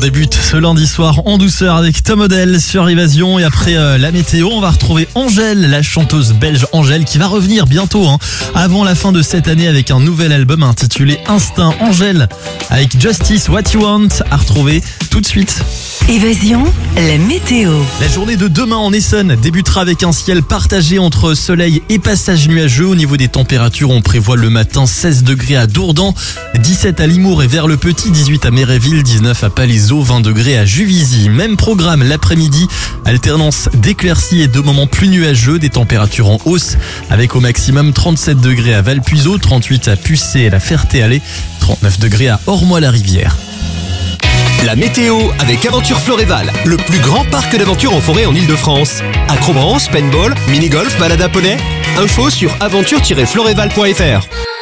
débute ce lundi soir en douceur avec Tom Odell sur Évasion et après la météo, on va retrouver Angèle, la chanteuse belge Angèle qui va revenir bientôt avant la fin de cette année avec un nouvel album intitulé Instinct. Angèle avec Justice What You Want à retrouver tout de suite. Évasion, la météo. La journée de demain en Essonne débutera avec un ciel partagé entre soleil et passage nuageux. Au niveau des températures, on prévoit le matin 16 degrés à Dourdan, 17 à Limours et vers le Petit, 18 à Méréville, 19 à Palaiseau, 20 degrés à Juvisy. Même programme l'après-midi, alternance d'éclaircies et de moments plus nuageux, des températures en hausse avec au maximum 37 degrés à Valpuiseau, 38 à Pucé et la Ferté-Alais, 39 degrés à Ormois-la-Rivière. La météo avec Aventure Floréval, le plus grand parc d'aventure en forêt en Ile-de-France. Acrobranche, paintball, mini-golf, balade à poney. Info sur aventure-floréval.fr.